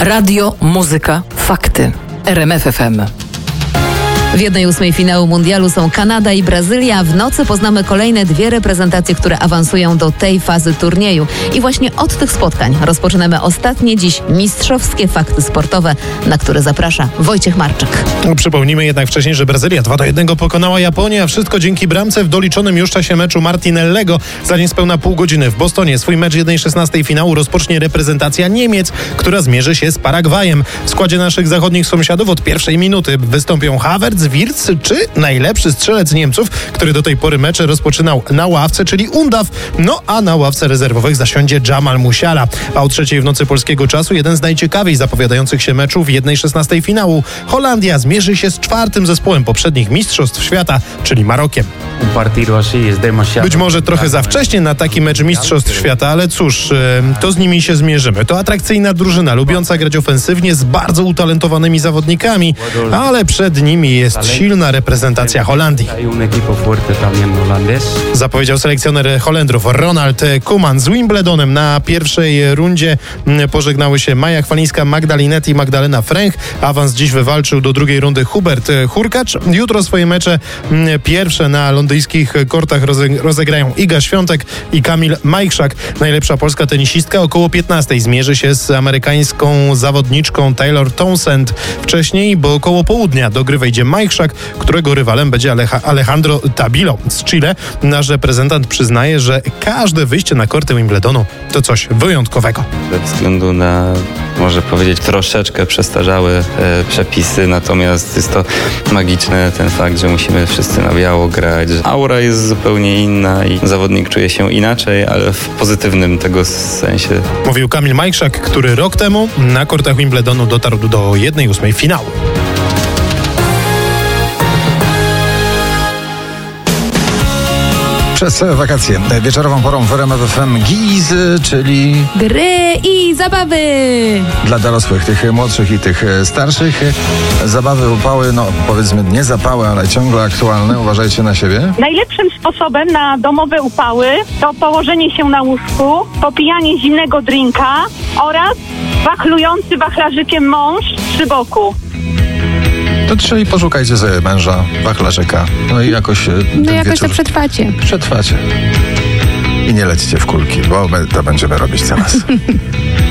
Radio, muzyka, fakty. RMF FM. W 1/8 finału mundialu są Kanada i Brazylia. W nocy poznamy kolejne 2 reprezentacje, które awansują do tej fazy turnieju. I właśnie od tych spotkań rozpoczynamy ostatnie dziś mistrzowskie fakty sportowe, na które zaprasza Wojciech Marczyk. Przypomnijmy jednak wcześniej, że Brazylia 2-1 pokonała Japonię, a wszystko dzięki bramce w doliczonym już czasie meczu Martinellego. Za niespełna pół godziny w Bostonie swój mecz 1/16 finału rozpocznie reprezentacja Niemiec, która zmierzy się z Paragwajem. W składzie naszych zachodnich sąsiadów od pierwszej minuty wystąpią Havertz, Wirtz czy najlepszy strzelec Niemców, który do tej pory mecze rozpoczynał na ławce, czyli Undaw. No a na ławce rezerwowych zasiądzie Jamal Musiala. A o 3:00 w nocy polskiego czasu jeden z najciekawiej zapowiadających się meczów 1/16 finału. Holandia zmierzy się z 4. zespołem poprzednich mistrzostw świata, czyli Marokiem. Być może trochę za wcześnie na taki mecz mistrzostw świata, ale cóż, to z nimi się zmierzymy. To atrakcyjna drużyna, lubiąca grać ofensywnie z bardzo utalentowanymi zawodnikami, ale przed nimi jest silna reprezentacja Holandii. Zapowiedział selekcjoner Holendrów Ronald Koeman. Z Wimbledonem na pierwszej rundzie pożegnały się Maja Chwalińska, Magdalinet i Magdalena Fręch. Awans dziś wywalczył do drugiej rundy Hubert Hurkacz. Jutro swoje mecze pierwsze na londyńskich kortach rozegrają Iga Świątek i Kamil Majchrzak. Najlepsza polska tenisistka około 15:00 zmierzy się z amerykańską zawodniczką Taylor Townsend. Wcześniej, bo około południa do gry wejdzie Majchrzak, którego rywalem będzie Alejandro Tabilo z Chile. Nasz reprezentant przyznaje, że każde wyjście na korty Wimbledonu to coś wyjątkowego. Ze względu na, można powiedzieć, troszeczkę przestarzałe przepisy, natomiast jest to magiczne ten fakt, że musimy wszyscy na biało grać. Aura jest zupełnie inna i zawodnik czuje się inaczej, ale w pozytywnym tego sensie. Mówił Kamil Majchrzak, który rok temu na kortach Wimbledonu dotarł do 1/8 finału. Przez wakacje wieczorową porą w RMF FM GIZ, czyli Gry i zabawy! dla dorosłych, tych młodszych i tych starszych. Zabawy, upały, no powiedzmy nie zapały, ale ciągle aktualne. Uważajcie na siebie. Najlepszym sposobem na domowe upały to położenie się na łóżku, popijanie zimnego drinka oraz wachlujący wachlarzykiem mąż przy boku. To czyli poszukajcie sobie męża, wachlarzyka. No i jakoś ten wieczór to przetrwacie. Przetrwacie. I nie lećcie w kulki, bo to będziemy robić za was.